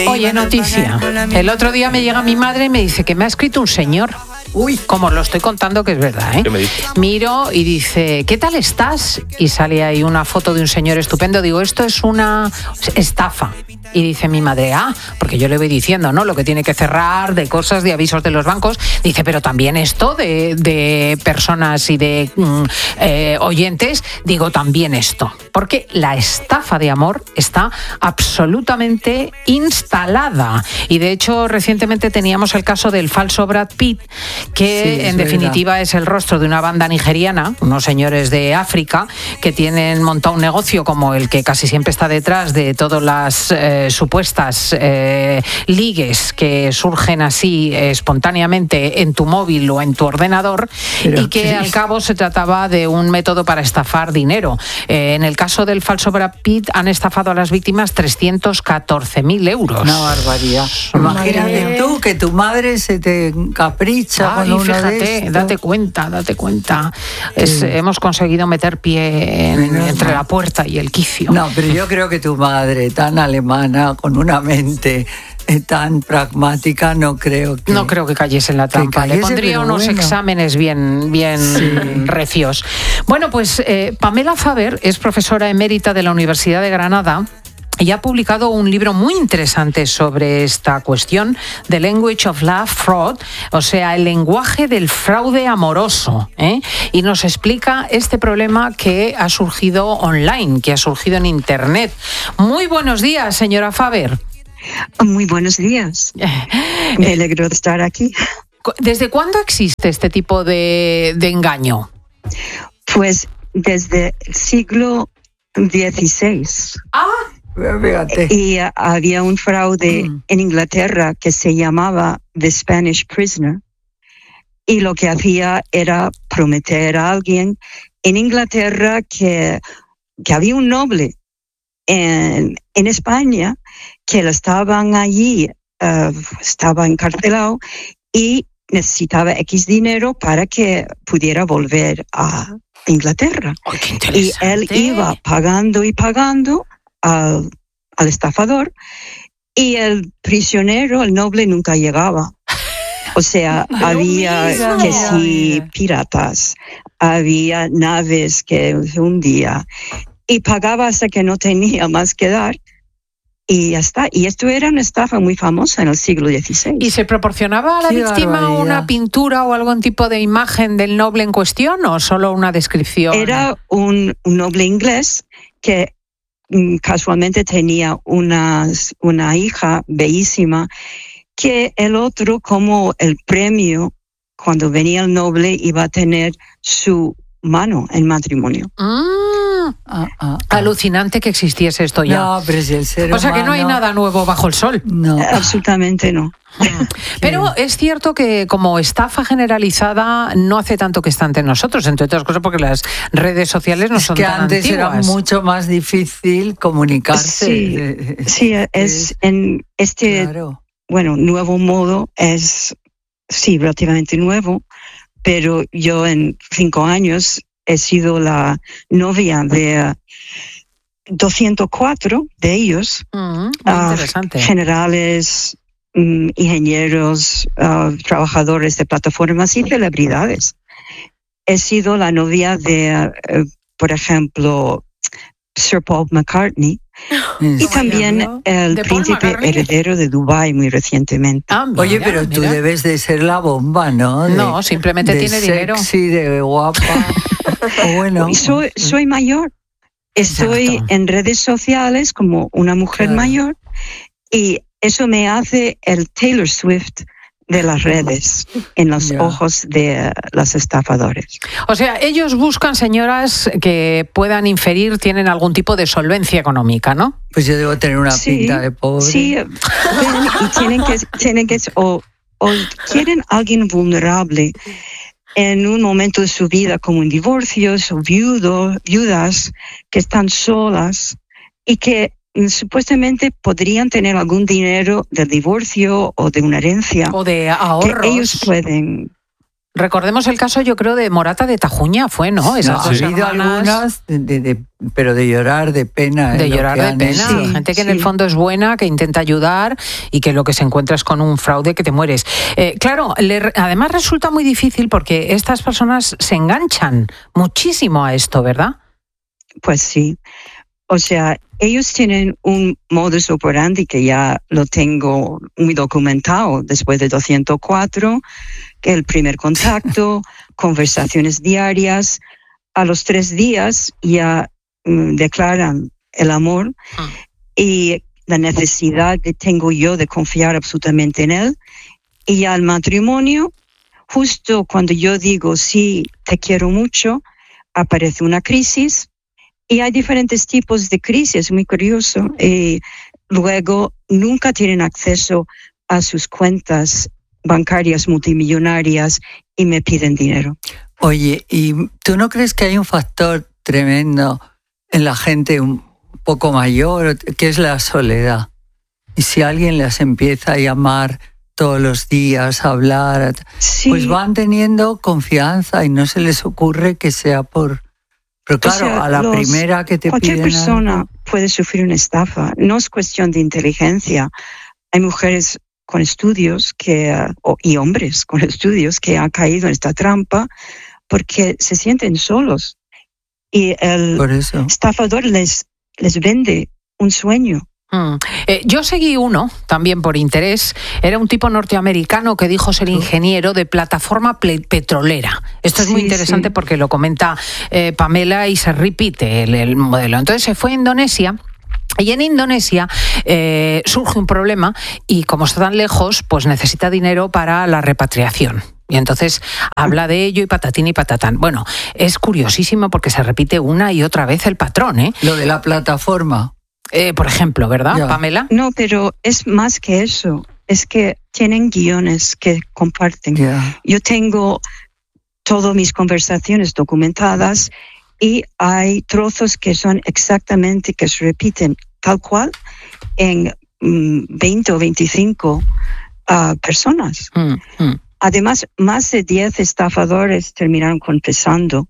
Oye, noticia. El otro día me llega mi madre y me dice que me ha escrito un señor. Uy, como os lo estoy contando, que es verdad, ¿eh? ¿Qué me dice? Miro y dice, ¿qué tal estás? Y sale ahí una foto de un señor estupendo. Digo, esto es una estafa. Y dice mi madre, porque yo le voy diciendo, ¿no? Lo que tiene que cerrar, de cosas, de avisos de los bancos. Dice, pero también esto de personas y de oyentes, digo, también esto. Porque la estafa de amor está absolutamente instalada. Y de hecho, recientemente teníamos el caso del falso Brad Pitt, que en definitiva es el rostro de una banda nigeriana, unos señores de África, que tienen montado un negocio como el que casi siempre está detrás de todas las supuestas ligues que surgen así espontáneamente en tu móvil o en tu ordenador. Pero y que al cabo se trataba de un método para estafar dinero. En el caso del falso Brad Pitt han estafado a las víctimas 314.000 euros. Una barbaridad. Imagínate tú que tu madre se te encapricha con uno fíjate, de estos. date cuenta. Hemos conseguido meter pie entre la puerta y el quicio. No, pero yo creo que tu madre, tan alemana, con una mente tan pragmática, no creo que cayese en la trampa. Le pondría unos exámenes bien recios. Bueno, pues Pamela Faber es profesora emérita de la Universidad de Granada y ha publicado un libro muy interesante sobre esta cuestión, The Language of Love Fraud, o sea, el lenguaje del fraude amoroso, y nos explica este problema que ha surgido online, que ha surgido en Internet. Muy buenos días, señora Faber. Muy buenos días. Me alegro de estar aquí. ¿Desde cuándo existe este tipo de engaño? Pues desde el siglo XVI. Fíjate. Y había un fraude en Inglaterra que se llamaba The Spanish Prisoner. Y lo que hacía era prometer a alguien en Inglaterra que había un noble en España que lo estaban allí, estaba encarcelado y necesitaba X dinero para que pudiera volver a Inglaterra. Oh, qué interesante. Y él iba pagando y pagando al estafador y el prisionero, el noble, nunca llegaba. O sea, había que sí piratas, había naves que se hundían y pagaba hasta que no tenía más que dar. Y ya está. Y esto era una estafa muy famosa en el siglo XVI. ¿Y se proporcionaba a la víctima una pintura o algún tipo de imagen del noble en cuestión o solo una descripción? Era un noble inglés que casualmente tenía una hija bellísima, que el otro, como el premio, cuando venía el noble, iba a tener su mano en matrimonio. Alucinante que existiese esto ya. No, pero si el ser humano... O sea que no hay nada nuevo bajo el sol. No. Absolutamente no. Pero es cierto que como estafa generalizada no hace tanto que está entre nosotros, entre otras cosas porque las redes sociales no son tan antiguas. Es que antes era mucho más difícil comunicarse. Sí, es en este nuevo modo, es relativamente nuevo, pero yo en 5 años he sido la novia de 204 de ellos, muy interesante. Generales, ingenieros, trabajadores de plataformas y celebridades. He sido la novia de, por ejemplo, Sir Paul McCartney y también el príncipe heredero de Dubái muy recientemente. Oye, pero tú debes de ser la bomba, ¿no? No, simplemente tiene dinero. Sexy, de guapa. Bueno. Soy mayor. Estoy en redes sociales como una mujer mayor y eso me hace el Taylor Swift de las redes en los ojos de los estafadores. O sea, ellos buscan señoras que puedan inferir, tienen algún tipo de solvencia económica, ¿no? Pues yo debo tener una pinta de pobre. Sí, y tienen que o quieren alguien vulnerable en un momento de su vida como en divorcios o viudas que están solas y que supuestamente podrían tener algún dinero del divorcio o de una herencia o de ahorros que ellos pueden Recordemos el caso, yo creo, de Morata de Tajuña, fue, ¿no? Esas dos hermanas. Algunas, pero de llorar de pena. De llorar de pena. Sí, gente que en el fondo es buena, que intenta ayudar y que lo que se encuentra es con un fraude que te mueres. Claro, además resulta muy difícil porque estas personas se enganchan muchísimo a esto, ¿verdad? Pues sí. O sea, ellos tienen un modus operandi que ya lo tengo muy documentado después de 204, que el primer contacto, conversaciones diarias, a los 3 días ya declaran el amor y la necesidad que tengo yo de confiar absolutamente en él. Y ya el matrimonio, justo cuando yo digo sí, te quiero mucho, aparece una crisis. Y hay diferentes tipos de crisis, muy curioso. Y luego nunca tienen acceso a sus cuentas bancarias multimillonarias y me piden dinero. Oye, ¿y tú no crees que hay un factor tremendo en la gente un poco mayor, que es la soledad? Y si alguien les empieza a llamar todos los días, a hablar, sí, pues van teniendo confianza y no se les ocurre que sea por... Pero claro, o sea, a la primera que te cualquier piden... Cualquier persona puede sufrir una estafa. No es cuestión de inteligencia. Hay mujeres con estudios y hombres con estudios que han caído en esta trampa porque se sienten solos. Y el estafador les vende un sueño. Yo seguí uno, también por interés. Era un tipo norteamericano que dijo ser ingeniero de plataforma petrolera. Esto es muy interesante porque lo comenta Pamela y se repite el modelo. Entonces se fue a Indonesia. Y en Indonesia surge un problema y como está tan lejos, pues necesita dinero para la repatriación. Y entonces habla de ello y patatín y patatán. Bueno, es curiosísimo porque se repite una y otra vez el patrón, ¿eh? Lo de la plataforma. Por ejemplo, ¿verdad, Pamela? No, pero es más que eso. Es que tienen guiones que comparten. Yo tengo todas mis conversaciones documentadas y hay trozos que son exactamente, que se repiten tal cual en 20 o 25 personas. Además, más de 10 estafadores terminaron confesando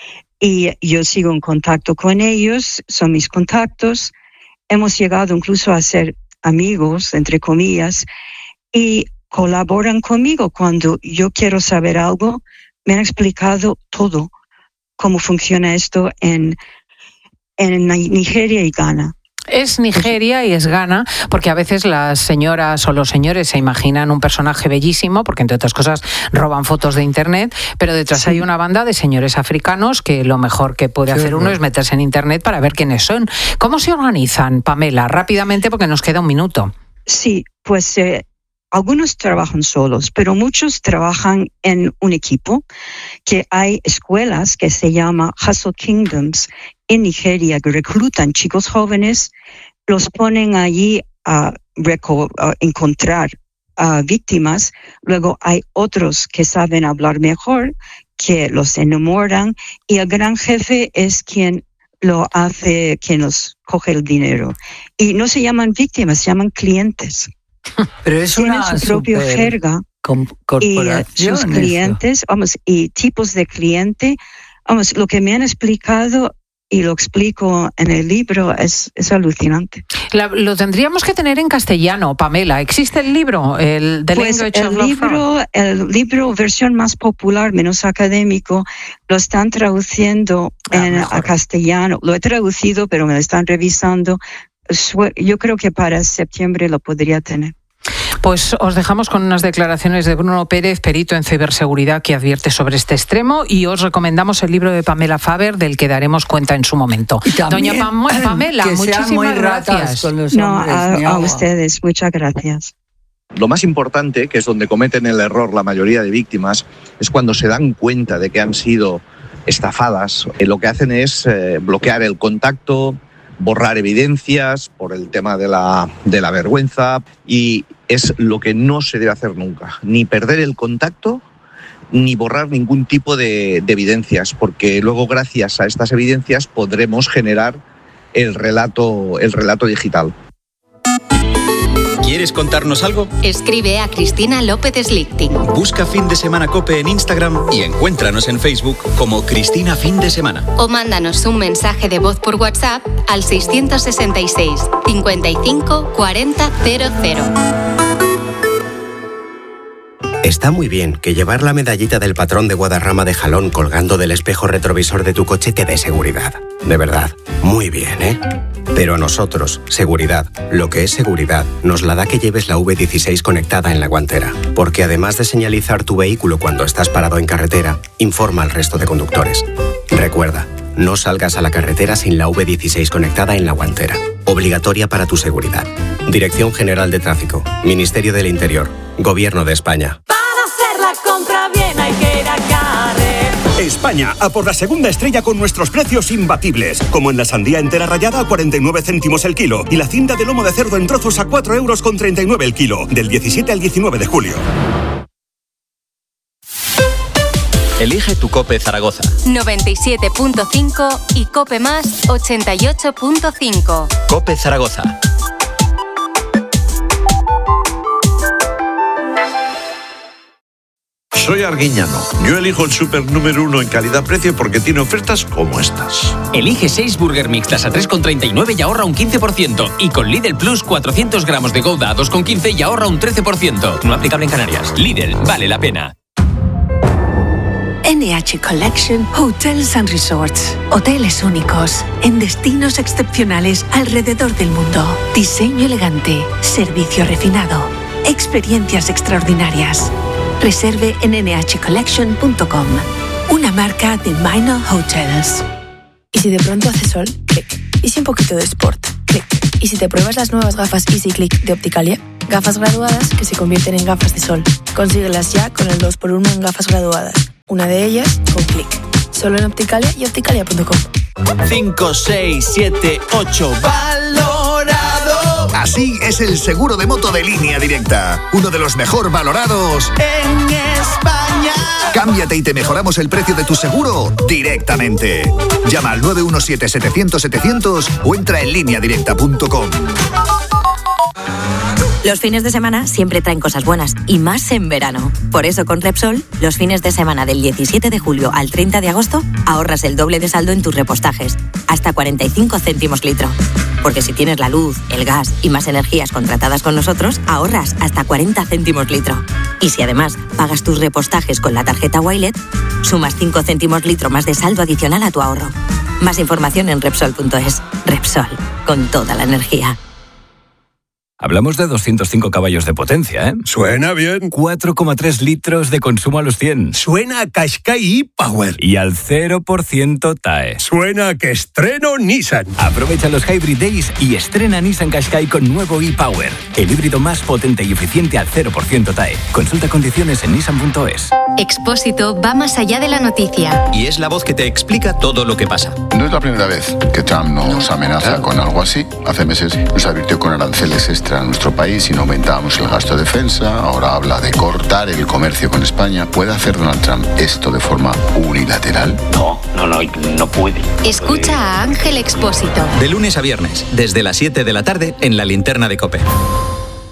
y yo sigo en contacto con ellos, son mis contactos. Hemos llegado incluso a ser amigos, entre comillas, y colaboran conmigo. Cuando yo quiero saber algo, me han explicado todo, cómo funciona esto en Nigeria y Ghana. Es Nigeria y es Ghana, porque a veces las señoras o los señores se imaginan un personaje bellísimo, porque entre otras cosas roban fotos de internet, pero detrás hay una banda de señores africanos que lo mejor que puede hacer uno es meterse en internet para ver quiénes son. ¿Cómo se organizan, Pamela? Rápidamente, porque nos queda un minuto. Sí, pues algunos trabajan solos, pero muchos trabajan en un equipo, que hay escuelas que se llama Hustle Kingdoms en Nigeria, que reclutan chicos jóvenes, los ponen allí a encontrar víctimas. Luego hay otros que saben hablar mejor, que los enamoran, y el gran jefe es quien lo hace, quien los coge el dinero. Y no se llaman víctimas, se llaman clientes. Pero es tienen su propia jerga y sus clientes, y tipos de cliente. Lo que me han explicado y lo explico en el libro es alucinante. Lo tendríamos que tener en castellano, Pamela. ¿Existe el libro? El libro, versión más popular, menos académico, lo están traduciendo a castellano. Lo he traducido, pero me lo están revisando. Yo creo que para septiembre lo podría tener. Pues os dejamos con unas declaraciones de Bruno Pérez, perito en ciberseguridad, que advierte sobre este extremo, y os recomendamos el libro de Pamela Faber, del que daremos cuenta en su momento. Doña Pamela, muchísimas gracias. A ustedes, muchas gracias. Lo más importante, que es donde cometen el error la mayoría de víctimas, es cuando se dan cuenta de que han sido estafadas. Lo que hacen es bloquear el contacto, borrar evidencias por el tema de la vergüenza, y es lo que no se debe hacer nunca, ni perder el contacto ni borrar ningún tipo de evidencias, porque luego gracias a estas evidencias podremos generar el relato digital. ¿Quieres contarnos algo? Escribe a Cristina López Slichting. Busca Fin de Semana COPE en Instagram y encuéntranos en Facebook como Cristina Fin de Semana. O mándanos un mensaje de voz por WhatsApp al 666 55 40 00. Está muy bien que llevar la medallita del patrón de Guadarrama de Jalón colgando del espejo retrovisor de tu coche te dé seguridad. De verdad, muy bien, ¿eh? Pero a nosotros, seguridad, lo que es seguridad, nos la da que lleves la V16 conectada en la guantera. Porque además de señalizar tu vehículo cuando estás parado en carretera, informa al resto de conductores. Recuerda, no salgas a la carretera sin la V16 conectada en la guantera. Obligatoria para tu seguridad. Dirección General de Tráfico, Ministerio del Interior, Gobierno de España. Para hacer la compra bien hay que ir a Carrefour. España, a por la segunda estrella con nuestros precios imbatibles. Como en la sandía entera rallada a 49 céntimos el kilo y la cinta de lomo de cerdo en trozos a 4,39 € el kilo. Del 17 al 19 de julio. Elige tu COPE Zaragoza. 97.5 y COPE Más 88.5. COPE Zaragoza. Soy Arguiñano. Yo elijo el súper número 1 en calidad-precio porque tiene ofertas como estas. Elige 6 Burger Mixtas a 3,39 y ahorra un 15%. Y con Lidl Plus 400 gramos de Gouda a 2,15 y ahorra un 13%. No aplicable en Canarias. Lidl, vale la pena. NH Collection Hotels and Resorts. Hoteles únicos, en destinos excepcionales alrededor del mundo. Diseño elegante, servicio refinado, experiencias extraordinarias. Reserve en nhcollection.com. Una marca de Minor Hotels. ¿Y si de pronto hace sol? Clic. ¿Y si un poquito de sport? Clic. ¿Y si te pruebas las nuevas gafas Easy Click de Opticalia? Gafas graduadas que se convierten en gafas de sol. Consíguelas ya con el 2x1 en gafas graduadas. Una de ellas con Clic. Solo en Opticalia y opticalia.com. 5, 6, 7, 8. ¡Valorado! Así es el seguro de moto de Línea Directa. Uno de los mejor valorados en España. Cámbiate y te mejoramos el precio de tu seguro directamente. Llama al 917-700-700 o entra en lineadirecta.com. Los fines de semana siempre traen cosas buenas, y más en verano. Por eso con Repsol, los fines de semana del 17 de julio al 30 de agosto, ahorras el doble de saldo en tus repostajes, hasta 45 céntimos litro. Porque si tienes la luz, el gas y más energías contratadas con nosotros, ahorras hasta 40 céntimos litro. Y si además pagas tus repostajes con la tarjeta Wilet, sumas 5 céntimos litro más de saldo adicional a tu ahorro. Más información en Repsol.es. Repsol, con toda la energía. Hablamos de 205 caballos de potencia, ¿eh? Suena bien. 4,3 litros de consumo a los 100. Suena a Qashqai e-Power. Y al 0% TAE. Suena a que estreno Nissan. Aprovecha los Hybrid Days y estrena Nissan Qashqai con nuevo e-Power. El híbrido más potente y eficiente al 0% TAE. Consulta condiciones en nissan.es. Expósito va más allá de la noticia. Y es la voz que te explica todo lo que pasa. No es la primera vez que Trump nos amenaza con algo así. Hace meses nos advirtió con aranceles extra a nuestro país si no aumentábamos el gasto de defensa. Ahora habla de cortar el comercio con España. ¿Puede hacer Donald Trump esto de forma unilateral? No puede. Escucha a Ángel Expósito. De lunes a viernes, desde las 7 de la tarde, en La Linterna de COPE.